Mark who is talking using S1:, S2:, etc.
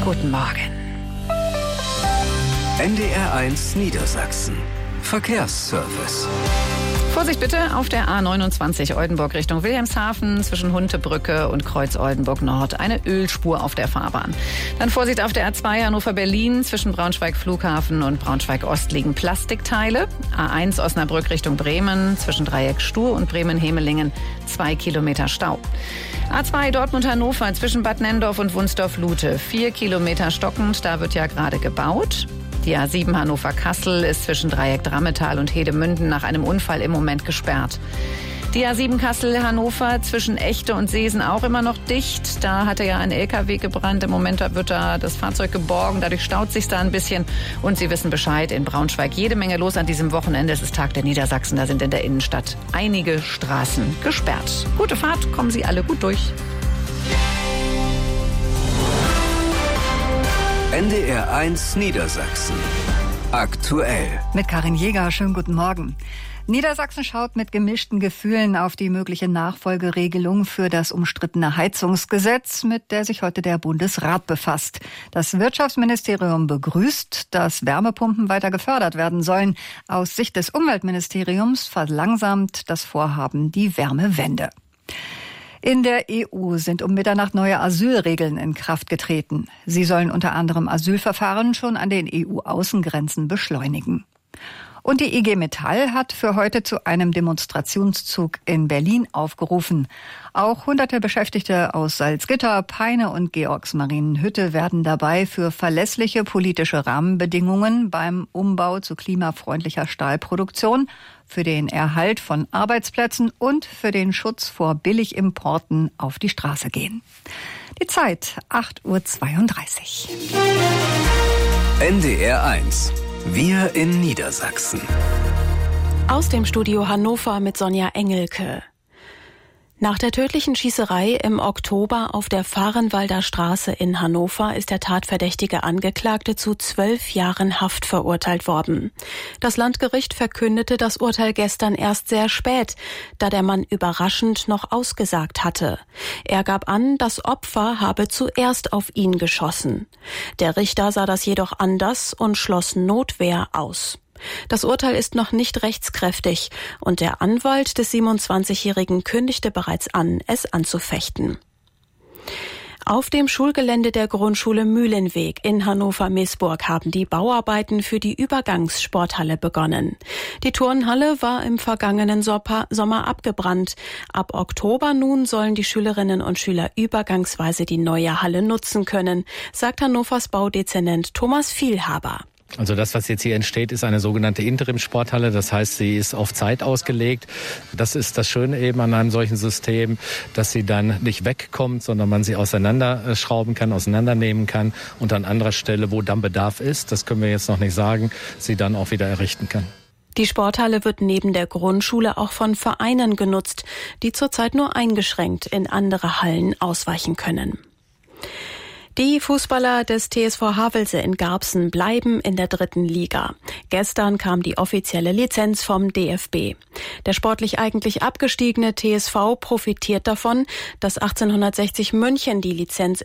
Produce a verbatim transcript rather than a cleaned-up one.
S1: Guten Morgen.
S2: N D R eins Niedersachsen. Verkehrsservice.
S1: Vorsicht bitte auf der A neunundzwanzig Oldenburg Richtung Wilhelmshaven zwischen Huntebrücke und Kreuz Oldenburg Nord. Eine Ölspur auf der Fahrbahn. Dann Vorsicht auf der A zwei Hannover-Berlin zwischen Braunschweig Flughafen und Braunschweig Ost liegen Plastikteile. A eins Osnabrück Richtung Bremen zwischen Dreieck Stur und Bremen-Hemelingen zwei Kilometer Stau. A zwei Dortmund-Hannover zwischen Bad Nenndorf und Wunsdorf-Lute vier Kilometer stockend. Da wird ja gerade gebaut. Die A sieben Hannover-Kassel ist zwischen Dreieck Drammetal und Hedemünden nach einem Unfall im Moment gesperrt. Die A sieben Kassel-Hannover zwischen Echte und Seesen auch immer noch dicht. Da hatte ja ein L K W gebrannt. Im Moment wird da das Fahrzeug geborgen. Dadurch staut sich da ein bisschen. Und Sie wissen Bescheid, in Braunschweig jede Menge los an diesem Wochenende. Es ist Tag der Niedersachsen. Da sind in der Innenstadt einige Straßen gesperrt. Gute Fahrt, kommen Sie alle gut durch.
S2: N D R eins Niedersachsen. Aktuell.
S3: Mit Karin Jäger, schönen guten Morgen. Niedersachsen schaut mit gemischten Gefühlen auf die mögliche Nachfolgeregelung für das umstrittene Heizungsgesetz, mit der sich heute der Bundesrat befasst. Das Wirtschaftsministerium begrüßt, dass Wärmepumpen weiter gefördert werden sollen. Aus Sicht des Umweltministeriums verlangsamt das Vorhaben die Wärmewende. In der E U sind um Mitternacht neue Asylregeln in Kraft getreten. Sie sollen unter anderem Asylverfahren schon an den E U-Außengrenzen beschleunigen. Und die I G Metall hat für heute zu einem Demonstrationszug in Berlin aufgerufen. Auch hunderte Beschäftigte aus Salzgitter, Peine und Georgsmarienhütte werden dabei für verlässliche politische Rahmenbedingungen beim Umbau zu klimafreundlicher Stahlproduktion, für den Erhalt von Arbeitsplätzen und für den Schutz vor Billigimporten auf die Straße gehen. Die Zeit acht Uhr zweiunddreißig.
S2: N D R eins. Wir in Niedersachsen.
S4: Aus dem Studio Hannover mit Sonja Engelke. Nach der tödlichen Schießerei im Oktober auf der Vahrenwalder Straße in Hannover ist der tatverdächtige Angeklagte zu zwölf Jahren Haft verurteilt worden. Das Landgericht verkündete das Urteil gestern erst sehr spät, da der Mann überraschend noch ausgesagt hatte. Er gab an, das Opfer habe zuerst auf ihn geschossen. Der Richter sah das jedoch anders und schloss Notwehr aus. Das Urteil ist noch nicht rechtskräftig und der Anwalt des siebenundzwanzigjährigen kündigte bereits an, es anzufechten. Auf dem Schulgelände der Grundschule Mühlenweg in Hannover-Meßburg haben die Bauarbeiten für die Übergangssporthalle begonnen. Die Turnhalle war im vergangenen Sommer abgebrannt. Ab Oktober nun sollen die Schülerinnen und Schüler übergangsweise die neue Halle nutzen können, sagt Hannovers Baudezernent Thomas Vielhaber.
S5: Also das, was jetzt hier entsteht, ist eine sogenannte Interimsporthalle. Das heißt, sie ist auf Zeit ausgelegt. Das ist das Schöne eben an einem solchen System, dass sie dann nicht wegkommt, sondern man sie auseinanderschrauben kann, auseinandernehmen kann und an anderer Stelle, wo dann Bedarf ist, das können wir jetzt noch nicht sagen, sie dann auch wieder errichten kann.
S4: Die Sporthalle wird neben der Grundschule auch von Vereinen genutzt, die zurzeit nur eingeschränkt in andere Hallen ausweichen können. Die Fußballer des T S V Havelse in Garbsen bleiben in der dritten Liga. Gestern kam die offizielle Lizenz vom D F B. Der sportlich eigentlich abgestiegene T S V profitiert davon, dass achtzehnhundertsechzig München die Lizenz